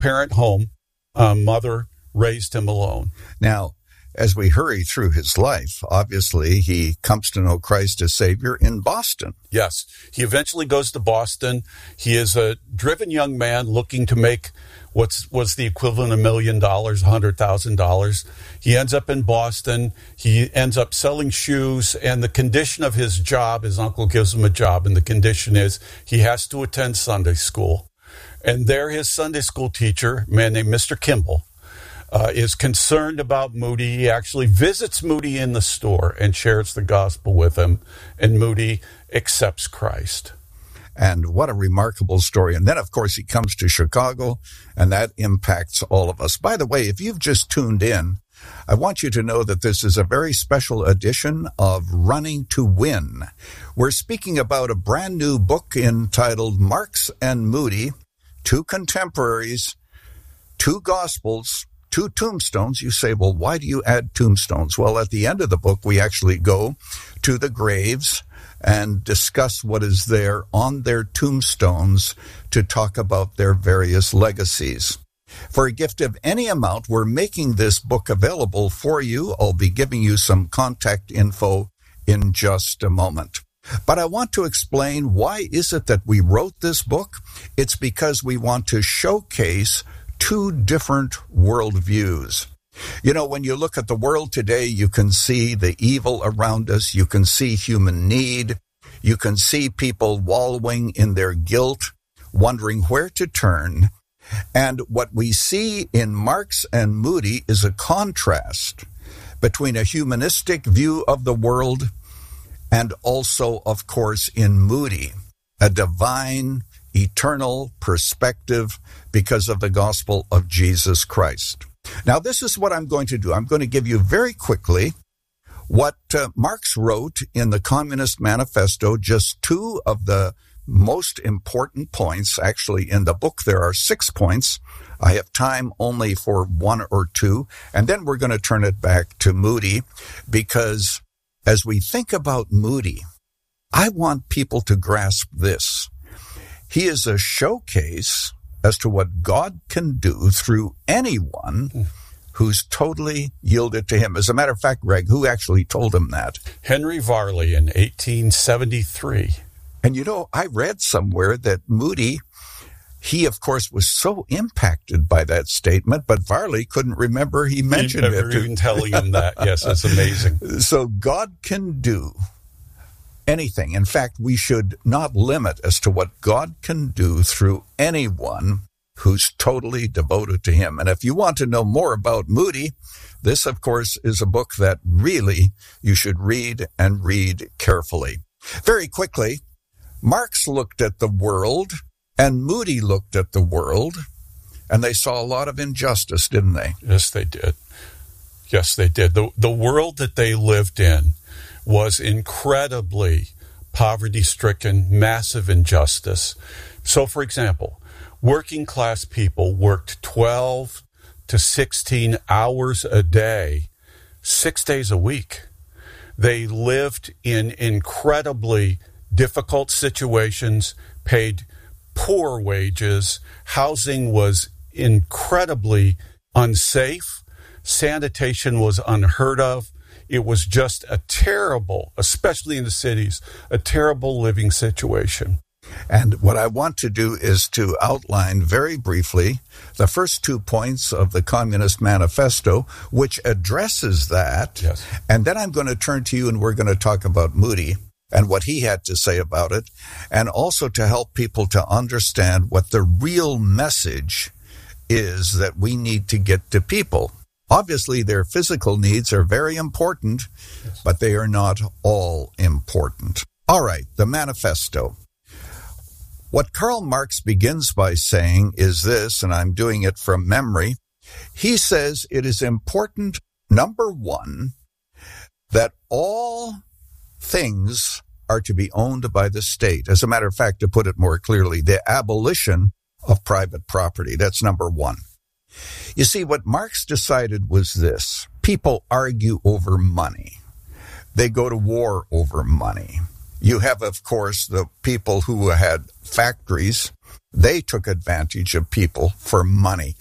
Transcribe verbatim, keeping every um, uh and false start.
parent home. Uh, mother raised him alone. Now, as we hurry through his life, obviously he comes to know Christ as Savior in Boston. Yes. He eventually goes to Boston. He is a driven young man looking to make what's was the equivalent of a million dollars, one hundred thousand dollars. He ends up in Boston. He ends up selling shoes, and the condition of his job, his uncle gives him a job, and the condition is he has to attend Sunday school. And there his Sunday school teacher, a man named Mister Kimball, Uh, is concerned about Moody. He actually visits Moody in the store and shares the gospel with him, and Moody accepts Christ. And what a remarkable story. And then, of course, he comes to Chicago, and that impacts all of us. By the way, if you've just tuned in, I want you to know that this is a very special edition of Running to Win. We're speaking about a brand new book entitled Marks and Moody, Two Contemporaries, Two Gospels, Two tombstones. You say, well, why do you add tombstones? Well, at the end of the book, we actually go to the graves and discuss what is there on their tombstones to talk about their various legacies. For a gift of any amount, we're making this book available for you. I'll be giving you some contact info in just a moment. But I want to explain why is it that we wrote this book. It's because we want to showcase two different worldviews. You know, when you look at the world today, you can see the evil around us. You can see human need. You can see people wallowing in their guilt, wondering where to turn. And what we see in Marks and Moody is a contrast between a humanistic view of the world and also, of course, in Moody, a divine, eternal perspective because of the gospel of Jesus Christ. Now, this is what I'm going to do. I'm going to give you very quickly what uh, Marx wrote in the Communist Manifesto, just two of the most important points. Actually, in the book, there are six points. I have time only for one or two, and then we're going to turn it back to Moody, because as we think about Moody, I want people to grasp this. He is a showcase as to what God can do through anyone who's totally yielded to him. As a matter of fact, Greg, who actually told him that? Henry Varley in eighteen seventy-three. And you know, I read somewhere that Moody, he, of course, was so impacted by that statement, but Varley couldn't remember he mentioned never it. Even telling him that. Yes, it's amazing. So God can do anything. In fact, we should not limit as to what God can do through anyone who's totally devoted to him. And if you want to know more about Moody, this, of course, is a book that really you should read and read carefully. Very quickly, Marx looked at the world and Moody looked at the world, and they saw a lot of injustice, didn't they? Yes, they did. Yes, they did. The, the world that they lived in was incredibly poverty-stricken, massive injustice. So, for example, working class people worked twelve to sixteen hours a day, six days a week. They lived in incredibly difficult situations, paid poor wages. Housing was incredibly unsafe. Sanitation was unheard of. It was just a terrible, especially in the cities, a terrible living situation. And what I want to do is to outline very briefly the first two points of the Communist Manifesto, which addresses that. Yes. And then I'm going to turn to you and we're going to talk about Moody and what he had to say about it, and also to help people to understand what the real message is that we need to get to people. Obviously, their physical needs are very important, yes, but they are not all important. All right, the manifesto. What Karl Marx begins by saying is this, and I'm doing it from memory. He says it is important, number one, that all things are to be owned by the state. As a matter of fact, to put it more clearly, the abolition of private property. That's number one. You see, what Marx decided was this. People argue over money. They go to war over money. You have, of course, the people who had factories They took advantage of people for money.